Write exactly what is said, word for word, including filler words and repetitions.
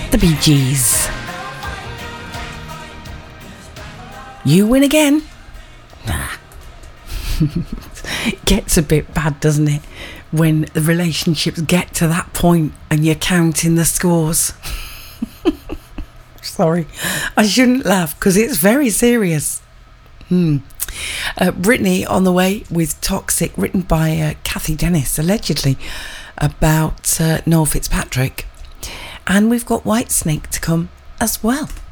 The Bee Gees. You win again? Nah. It gets a bit bad, doesn't it? When the relationships get to that point and you're counting the scores. Sorry, I shouldn't laugh because it's very serious. Hmm. Uh, Britney on the way with Toxic, written by uh, Kathy Dennis, allegedly, about uh, Noel Fitzpatrick. And we've got Whitesnake to come as well.